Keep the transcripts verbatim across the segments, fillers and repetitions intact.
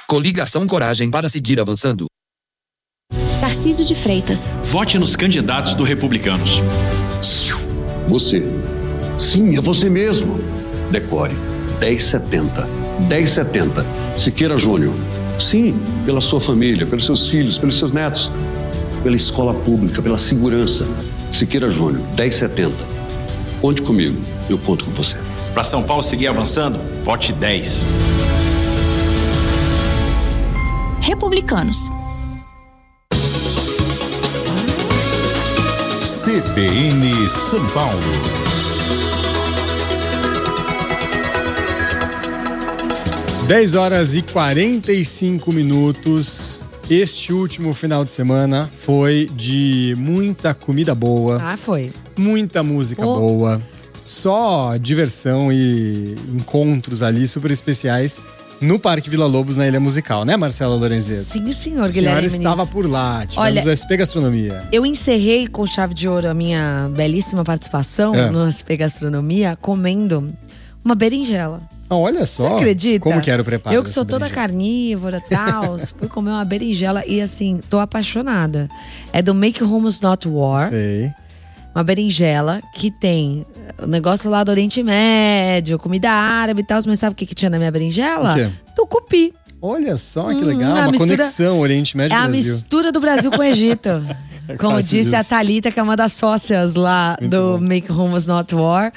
Coligação Coragem para seguir avançando. Tarcísio de Freitas. Vote nos candidatos do Republicanos. Você. Sim, é você mesmo. Decore. dez setenta. dez setenta. Siqueira Júnior. Sim, pela sua família, pelos seus filhos, pelos seus netos. Pela escola pública, pela segurança. Siqueira Júnior, dez setenta. Conte comigo, eu conto com você. Para São Paulo seguir avançando, vote dez. Republicanos. C B N São Paulo. dez horas e quarenta e cinco minutos. Este último final de semana foi de muita comida boa. Ah, foi. Muita música oh. boa. Só diversão e encontros ali super especiais no Parque Vila Lobos, na Ilha Musical, né, Marcela Lorenzeto? Sim, senhor, a Guilherme Menezes. A senhora estava por lá, tivemos Olha, o S P Gastronomia. Eu encerrei com chave de ouro a minha belíssima participação é. no S P Gastronomia comendo uma berinjela. Ah, olha só. Você acredita? Como que era o preparo? Eu que sou toda carnívora e tal, fui comer uma berinjela e assim, tô apaixonada. É do Make Hummus Not War. Sei. Uma berinjela que tem o negócio lá do Oriente Médio, comida árabe e tal. Mas sabe o que, que tinha na minha berinjela? O quê? Tucupi. Olha só que legal, hum, uma mistura, conexão Oriente Médio é Brasil. É a mistura do Brasil com o Egito. é Como disse isso. a Thalita, que é uma das sócias lá Muito do bom. Make Hummus Not War.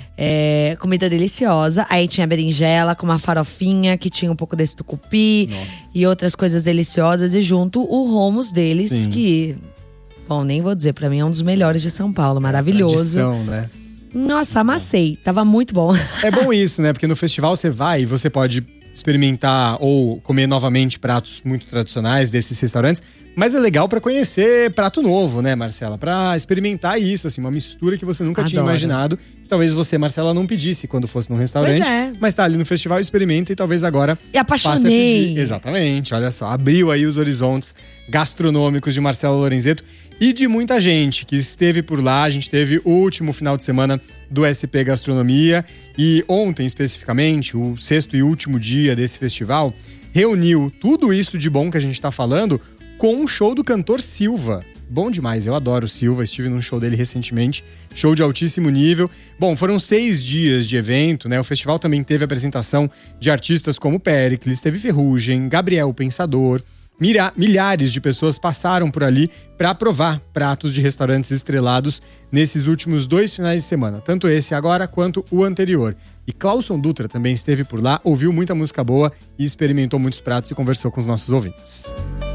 É, comida deliciosa. Aí tinha berinjela com uma farofinha que tinha um pouco desse tucupi. Nossa. E outras coisas deliciosas. E junto o hummus deles, Sim. que... Bom, nem vou dizer, pra mim é um dos melhores de São Paulo, maravilhoso. É tradição, né? Nossa, amassei, tava muito bom. É bom isso, né? Porque no festival você vai e você pode experimentar ou comer novamente pratos muito tradicionais desses restaurantes, mas é legal pra conhecer prato novo, né, Marcela? Pra experimentar isso, assim, uma mistura que você nunca Adoro. tinha imaginado. Talvez você, Marcela, não pedisse quando fosse num restaurante, pois é. mas tá ali no festival, experimenta e talvez agora e apaixonei. passe a pedir. Exatamente, olha só, abriu aí os horizontes gastronômicos de Marcela Lorenzeto e de muita gente que esteve por lá. A gente teve o último final de semana do S P Gastronomia e ontem, especificamente, o sexto e último dia desse festival, reuniu tudo isso de bom que a gente tá falando com o show do cantor Silva. Bom demais, eu adoro o Silva, estive num show dele recentemente, show de altíssimo nível. Bom, foram seis dias de evento, né? O festival também teve apresentação de artistas como Péricles, teve Ferrugem, Gabriel Pensador. Mira- milhares de pessoas passaram por ali para provar pratos de restaurantes estrelados nesses últimos dois finais de semana, tanto esse agora quanto o anterior. E Clauson Dutra também esteve por lá, ouviu muita música boa e experimentou muitos pratos e conversou com os nossos ouvintes.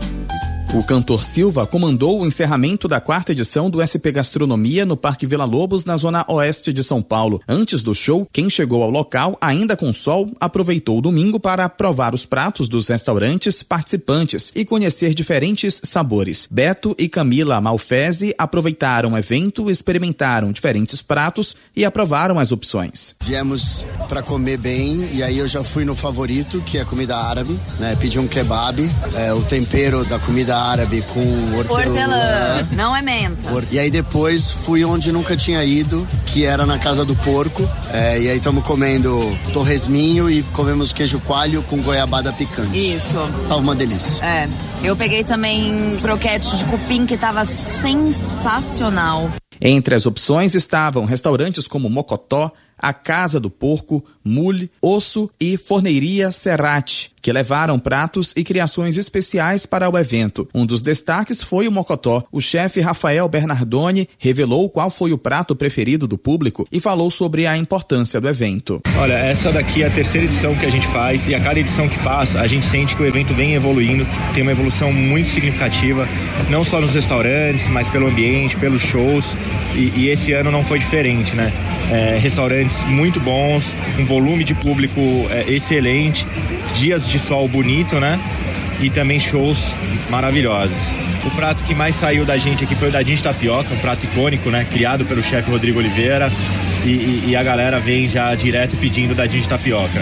O cantor Silva comandou o encerramento da quarta edição do S P Gastronomia no Parque Vila Lobos, na zona oeste de São Paulo. Antes do show, quem chegou ao local, ainda com sol, aproveitou o domingo para provar os pratos dos restaurantes participantes e conhecer diferentes sabores. Beto e Camila Malfese aproveitaram o evento, experimentaram diferentes pratos e aprovaram as opções. Viemos para comer bem e aí eu já fui no favorito, que é a comida árabe, né? Pedi um kebab, é, o tempero da comida árabe com hortelã. Hortelã, não é menta. E aí depois fui onde nunca tinha ido, que era na Casa do Porco. É, e aí estamos comendo torresminho e comemos queijo coalho com goiabada picante. Isso. Tá uma delícia. É, eu peguei também croquete de cupim que tava sensacional. Entre as opções estavam restaurantes como Mocotó, a Casa do Porco, Mule, Osso e Forneiria Serrate, que levaram pratos e criações especiais para o evento. Um dos destaques foi o Mocotó. O chefe Rafael Bernardoni revelou qual foi o prato preferido do público e falou sobre a importância do evento. Olha, essa daqui é a terceira edição que a gente faz e a cada edição que passa, a gente sente que o evento vem evoluindo, tem uma evolução muito significativa, não só nos restaurantes, mas pelo ambiente, pelos shows, e, e esse ano não foi diferente, né? É, restaurantes muito bons, um volume de público é, excelente, dias de sol bonito, né? E também shows maravilhosos. O prato que mais saiu da gente aqui foi o dadinho de tapioca, um prato icônico, né? Criado pelo chefe Rodrigo Oliveira. E, e, e a galera vem já direto pedindo dadinho de tapioca.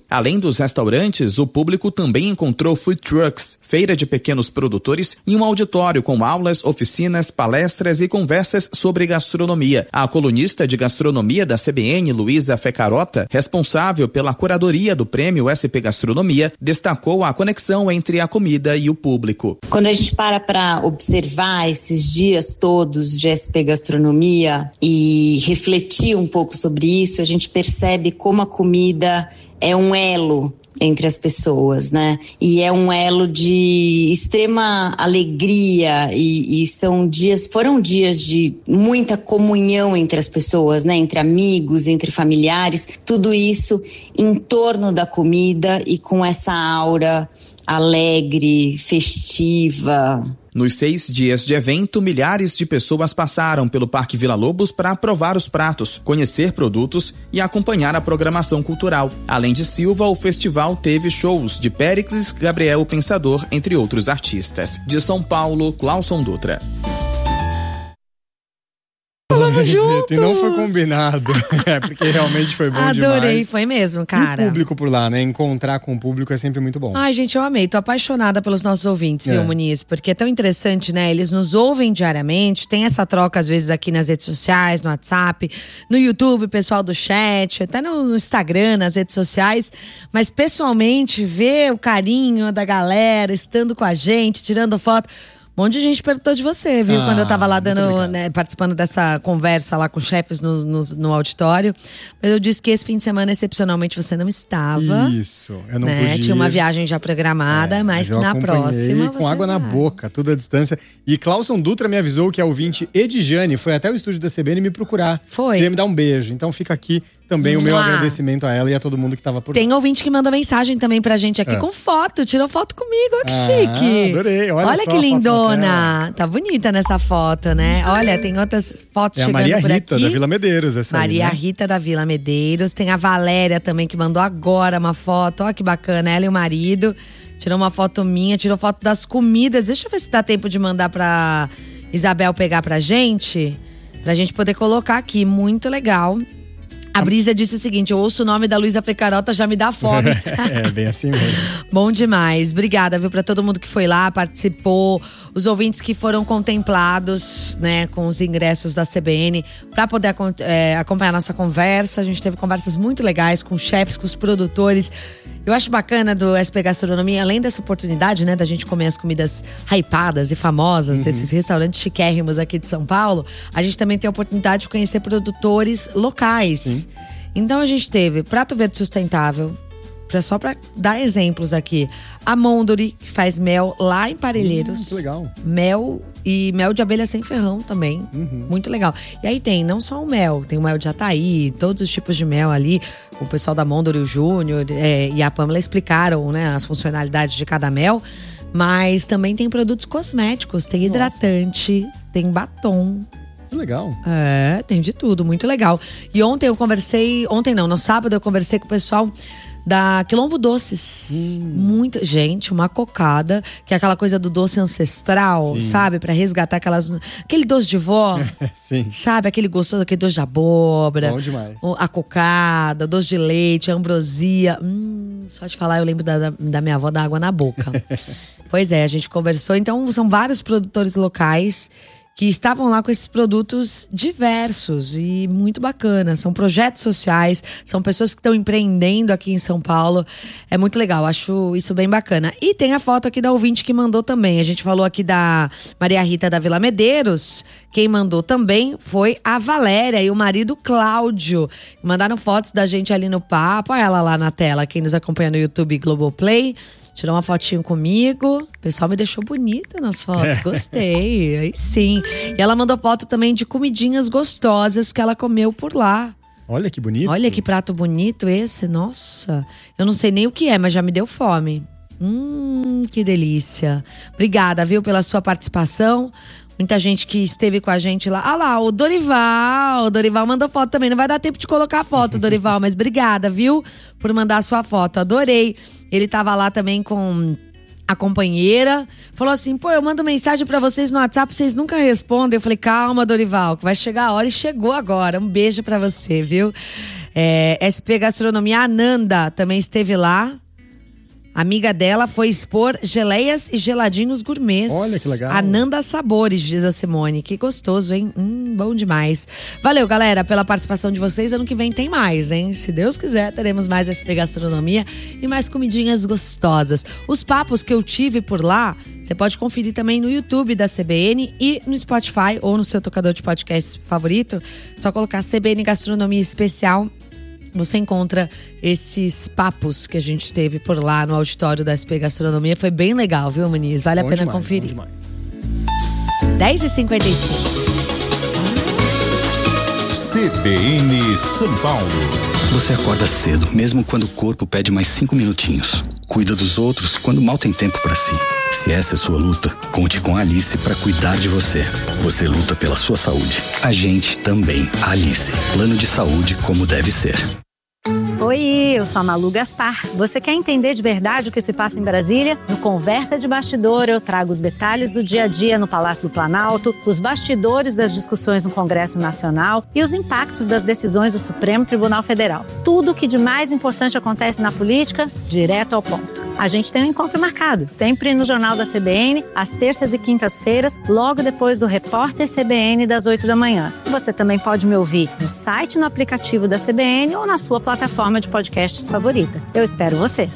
Além dos restaurantes, o público também encontrou food trucks, feira de pequenos produtores e um auditório com aulas, oficinas, palestras e conversas sobre gastronomia. A colunista de gastronomia da C B N, Luísa Fecarota, responsável pela curadoria do prêmio S P Gastronomia, destacou a conexão entre a comida e o público. Quando a gente para para observar esses dias todos de S P Gastronomia e refletir um pouco sobre isso, a gente percebe como a comida é um elo entre as pessoas, né? E é um elo de extrema alegria e, e são dias, foram dias de muita comunhão entre as pessoas, né? Entre amigos, entre familiares, tudo isso em torno da comida e com essa aura alegre, festiva. Nos seis dias de evento, milhares de pessoas passaram pelo Parque Vila Lobos para provar os pratos, conhecer produtos e acompanhar a programação cultural. Além de Silva, o festival teve shows de Péricles, Gabriel Pensador, entre outros artistas. De São Paulo, Clauson Dutra. Falamos juntos. E não foi combinado. É, porque realmente foi bom Adorei, demais. Adorei, foi mesmo, cara. E o público por lá, né? Encontrar com o público é sempre muito bom. Ai, gente, eu amei. Tô apaixonada pelos nossos ouvintes, viu, É. Muniz? Porque é tão interessante, né? Eles nos ouvem diariamente, tem essa troca às vezes aqui nas redes sociais, no WhatsApp, no YouTube, pessoal do chat, até no Instagram, nas redes sociais. Mas pessoalmente, ver o carinho da galera estando com a gente, tirando foto. Um monte de gente perguntou de você, viu? Ah, Quando eu tava lá muito dando, obrigado. né, participando dessa conversa lá com os chefes no, no, no auditório. Mas eu disse que esse fim de semana, excepcionalmente, você não estava. Isso, eu não né? podia. Tinha uma viagem já programada, É, mas, eu na acompanhei próxima com você água na vai. boca, tudo à distância. E Clauson Dutra me avisou que a ouvinte Edjane foi até o estúdio da C B N me procurar. Foi. Queria me dar um beijo. Então fica aqui também o meu Mua. agradecimento a ela e a todo mundo que tava por Tem ouvinte que mandou mensagem também pra gente aqui É. com foto. Tirou foto comigo, olha que Ah, chique. adorei, olha só que a foto lindona. Tá bonita nessa foto, né? Olha, tem outras fotos É a chegando Maria por Rita, aqui. da Vila Medeiros, essa Maria aí, né? Rita da Vila Medeiros. Tem a Valéria também, que mandou agora uma foto. Olha que bacana, ela e o marido. Tirou uma foto minha, tirou foto das comidas. Deixa eu ver se dá tempo de mandar pra Isabel pegar pra gente. Pra gente poder colocar aqui, muito legal. A Brisa disse o seguinte: eu ouço o nome da Luísa Fecarota, já me dá fome. É, bem assim mesmo. Bom demais. Obrigada, viu, pra todo mundo que foi lá, participou, os ouvintes que foram contemplados, né, com os ingressos da C B N, pra poder acom- é, acompanhar a nossa conversa. A gente teve conversas muito legais com chefes, com os produtores. Eu acho bacana do S P Gastronomia, além dessa oportunidade, né, da gente comer as comidas hypadas e famosas desses restaurantes chiquérrimos aqui de São Paulo, a gente também tem a oportunidade de conhecer produtores locais. Sim. Então a gente teve Prato Verde Sustentável, pra, só pra dar exemplos aqui. A Mondori, que faz mel lá em Parelheiros. Hum, que legal. Mel e mel de abelha sem ferrão também. Uhum. Muito legal. E aí tem não só o mel, tem o mel de Ataí, todos os tipos de mel ali. O pessoal da Mondori, o Júnior é, e a Pamela explicaram, né, as funcionalidades de cada mel. Mas também tem produtos cosméticos, tem hidratante, tem batom. Que legal. É, tem de tudo, muito legal. E ontem eu conversei, ontem não, no sábado eu conversei com o pessoal da Quilombo Doces. Hum. Muito, gente, uma cocada, que é aquela coisa do doce ancestral, Sim. sabe? Pra resgatar aquelas, aquele doce de vó, Sim. sabe? Aquele gostoso, aquele doce de abóbora. Bom demais. o- A cocada, doce de leite, a ambrosia. Hum, só de falar eu lembro da, da minha avó dar água na boca. Pois é, a gente conversou. Então, são vários produtores locais que estavam lá com esses produtos diversos e muito bacanas. São projetos sociais, são pessoas que estão empreendendo aqui em São Paulo. É muito legal, acho isso bem bacana. E tem a foto aqui da ouvinte que mandou também. A gente falou aqui da Maria Rita da Vila Medeiros. Quem mandou também foi a Valéria e o marido Cláudio. Mandaram fotos da gente ali no papo. Olha ela lá na tela, quem nos acompanha no YouTube Globoplay. Tirou uma fotinho comigo. O pessoal me deixou bonita nas fotos. Gostei. Aí sim. E ela mandou foto também de comidinhas gostosas que ela comeu por lá. Olha que bonito. Olha que prato bonito esse. Nossa. Eu não sei nem o que é, mas já me deu fome. Hum, que delícia. Obrigada, viu, pela sua participação. Muita gente que esteve com a gente lá. Ah lá, o Dorival. O Dorival mandou foto também. Não vai dar tempo de colocar a foto, Dorival, mas obrigada, viu? Por mandar a sua foto. Adorei. Ele tava lá também com a companheira. Falou assim, pô, eu mando mensagem pra vocês no WhatsApp, vocês nunca respondem. Eu falei, calma, Dorival, que vai chegar a hora. E chegou agora. Um beijo pra você, viu? É, S P Gastronomia, a Nanda também esteve lá. Amiga dela foi expor geleias e geladinhos gourmets. Olha que legal. Ananda Sabores, diz a Simone. Que gostoso, hein? Hum, bom demais. Valeu, galera, pela participação de vocês. Ano que vem tem mais, hein? Se Deus quiser, teremos mais S P Gastronomia e mais comidinhas gostosas. Os papos que eu tive por lá, você pode conferir também no YouTube da C B N e no Spotify ou no seu tocador de podcast favorito. Só colocar C B N Gastronomia Especial. Você encontra esses papos que a gente teve por lá no auditório da S P Gastronomia. Foi bem legal, viu, Muniz? Vale bom a pena demais, conferir. dez e cinquenta e cinco. C B N São Paulo. Você acorda cedo, mesmo quando o corpo pede mais cinco minutinhos. Cuida dos outros quando mal tem tempo para si. Se essa é sua luta, conte com a Alice para cuidar de você. Você luta pela sua saúde. A gente também. A Alice. Plano de saúde como deve ser. Oi, eu sou a Malu Gaspar. Você quer entender de verdade o que se passa em Brasília? No Conversa de Bastidor, eu trago os detalhes do dia a dia no Palácio do Planalto, os bastidores das discussões no Congresso Nacional e os impactos das decisões do Supremo Tribunal Federal. Tudo o que de mais importante acontece na política, direto ao ponto. A gente tem um encontro marcado, sempre no Jornal da C B N, às terças e quintas-feiras, logo depois do Repórter C B N das oito da manhã. Você também pode me ouvir no site, no aplicativo da C B N ou na sua plataforma de podcasts favorita. Eu espero você.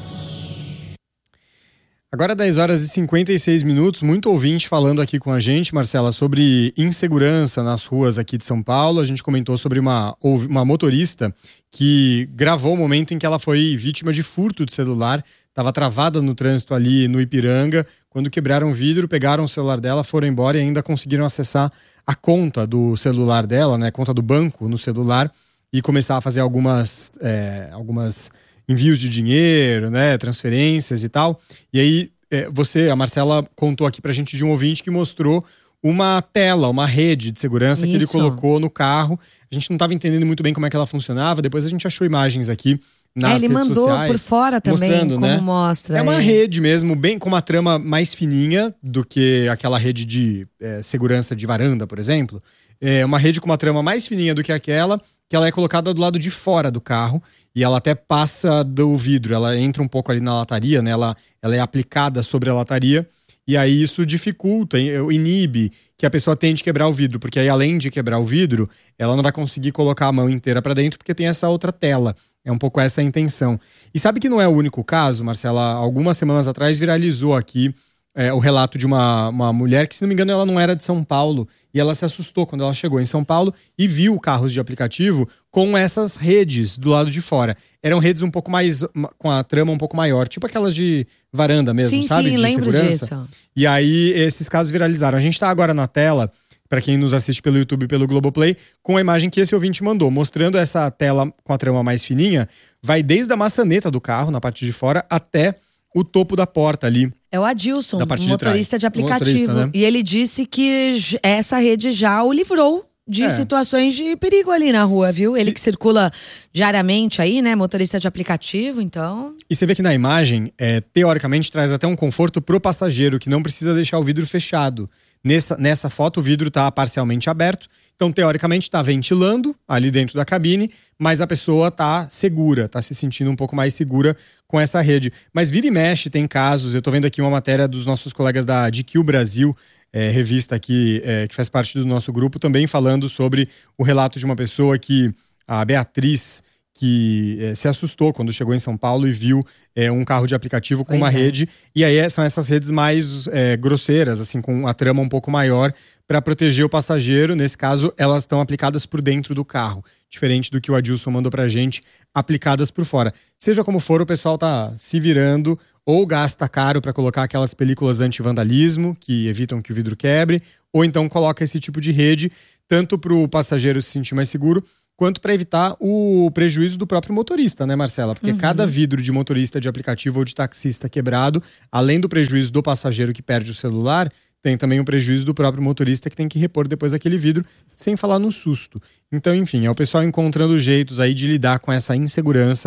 Agora dez horas e cinquenta e seis minutos, muito ouvinte falando aqui com a gente, Marcela, sobre insegurança nas ruas aqui de São Paulo. A gente comentou sobre uma, uma motorista que gravou o momento em que ela foi vítima de furto de celular. Estava travada no trânsito ali no Ipiranga. Quando quebraram o vidro, pegaram o celular dela, foram embora e ainda conseguiram acessar a conta do celular dela, né, a conta do banco no celular, e começar a fazer algumas, é, algumas envios de dinheiro, né, transferências e tal. E aí é, você, a Marcela, contou aqui pra gente de um ouvinte que mostrou uma tela, uma rede de segurança Isso. que ele colocou no carro. A gente não estava entendendo muito bem como é que ela funcionava. Depois a gente achou imagens aqui nas é, ele redes mandou sociais, por fora também, mostrando, como né? mostra. É uma é. rede mesmo, bem com uma trama mais fininha do que aquela rede de é, segurança de varanda, por exemplo. É uma rede com uma trama mais fininha do que aquela, que ela é colocada do lado de fora do carro e ela até passa do vidro. Ela entra um pouco ali na lataria, né? Ela, ela é aplicada sobre a lataria e aí isso dificulta, inibe que a pessoa tente quebrar o vidro, porque aí além de quebrar o vidro, ela não vai conseguir colocar a mão inteira para dentro porque tem essa outra tela. É um pouco essa a intenção. E sabe que não é o único caso, Marcela? Algumas semanas atrás viralizou aqui é, o relato de uma, uma mulher que, se não me engano, ela não era de São Paulo. E ela se assustou quando ela chegou em São Paulo e viu carros de aplicativo com essas redes do lado de fora. Eram redes um pouco mais, com a trama um pouco maior, tipo aquelas de varanda mesmo, sim, sabe? Sim, de lembro segurança. disso. E aí esses casos viralizaram. A gente tá agora na tela, para quem nos assiste pelo YouTube e pelo Globoplay, com a imagem que esse ouvinte mandou, mostrando essa tela com a trama mais fininha, vai desde a maçaneta do carro, na parte de fora, até o topo da porta ali. É o Adilson, da parte motorista de, de aplicativo. Motorista, né? E ele disse que essa rede já o livrou de É. situações de perigo ali na rua, viu? Ele que circula diariamente aí, né? Motorista de aplicativo, então... E você vê que na imagem, é, teoricamente, traz até um conforto pro passageiro, que não precisa deixar o vidro fechado. Nessa, nessa foto, o vidro está parcialmente aberto. Então, teoricamente, está ventilando ali dentro da cabine, mas a pessoa está segura, está se sentindo um pouco mais segura com essa rede. Mas vira e mexe, tem casos. Eu estou vendo aqui uma matéria dos nossos colegas da D Q Brasil, é, revista aqui, é, que faz parte do nosso grupo, também falando sobre o relato de uma pessoa que, a Beatriz, que é, se assustou quando chegou em São Paulo e viu é, um carro de aplicativo com Pois uma é. rede. E aí são essas redes mais é, grosseiras, assim, com a trama um pouco maior, para proteger o passageiro. Nesse caso, elas estão aplicadas por dentro do carro, diferente do que o Adilson mandou pra gente, aplicadas por fora. Seja como for, o pessoal tá se virando, ou gasta caro para colocar aquelas películas anti-vandalismo, que evitam que o vidro quebre, ou então coloca esse tipo de rede, tanto para o passageiro se sentir mais seguro, quanto para evitar o prejuízo do próprio motorista, né, Marcela? Porque Uhum. cada vidro de motorista de aplicativo ou de taxista quebrado, além do prejuízo do passageiro que perde o celular, tem também o prejuízo do próprio motorista que tem que repor depois aquele vidro, sem falar no susto. Então, enfim, é o pessoal encontrando jeitos aí de lidar com essa insegurança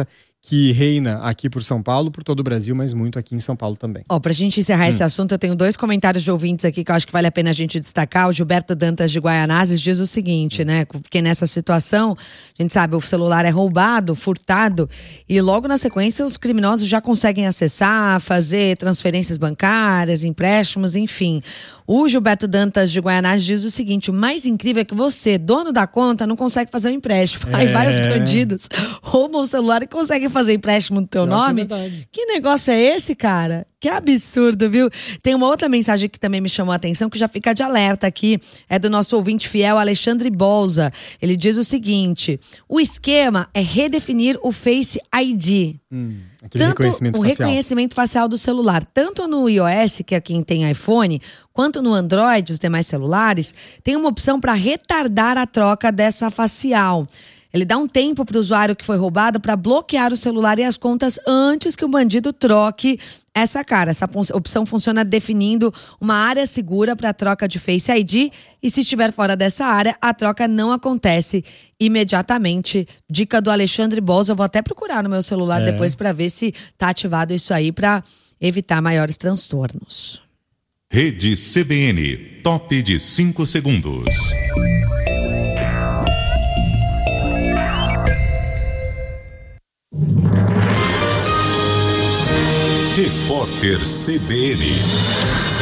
que reina aqui por São Paulo, por todo o Brasil, mas muito aqui em São Paulo também. Ó, pra gente encerrar hum. esse assunto, eu tenho dois comentários de ouvintes aqui que eu acho que vale a pena a gente destacar. O Gilberto Dantas de Guaianazes diz o seguinte, né? Porque nessa situação, a gente sabe, o celular é roubado, furtado, e logo na sequência os criminosos já conseguem acessar, fazer transferências bancárias, empréstimos, enfim. O Gilberto Dantas de Guaianazes diz o seguinte: o mais incrível é que você, dono da conta, não consegue fazer um empréstimo. É. Aí vários bandidos roubam o celular e conseguem fazer empréstimo no teu Não, nome. é Que negócio é esse, cara? Que absurdo, viu? Tem uma outra mensagem que também me chamou a atenção, que já fica de alerta aqui. É do nosso ouvinte fiel, Alexandre Bolza. Ele diz o seguinte: o esquema é redefinir o Face I D. Hum, Tanto reconhecimento o facial. reconhecimento facial do celular, tanto no iOS, que é quem tem iPhone, quanto no Android, os demais celulares, tem uma opção para retardar a troca dessa facial. Ele dá um tempo para o usuário que foi roubado para bloquear o celular e as contas antes que o bandido troque essa cara. Essa opção funciona definindo uma área segura para a troca de Face I D, e se estiver fora dessa área, a troca não acontece imediatamente. Dica do Alexandre Bolsa. Eu vou até procurar no meu celular É. depois para ver se tá ativado isso aí, para evitar maiores transtornos. Rede C B N, top de cinco segundos. Repórter C B N.